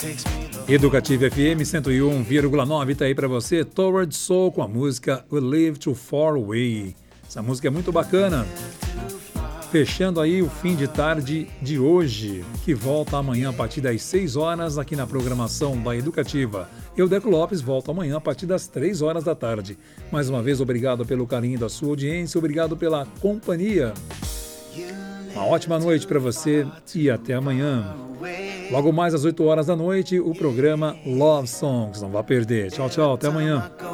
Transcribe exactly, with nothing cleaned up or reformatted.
Educativa F M cento e um vírgula nove está aí para você, Toward Soul com a música We Live Too Far Away. Essa música é muito bacana. Fechando aí o fim de tarde de hoje, que volta amanhã a partir das seis horas aqui na programação da Educativa. Eu, Deco Lopes, volto amanhã a partir das três horas da tarde. Mais uma vez, obrigado pelo carinho da sua audiência, obrigado pela companhia. Uma ótima noite para você e até amanhã. Logo mais às oito horas da noite, o programa Love Songs. Não vá perder. Tchau, tchau. Até amanhã.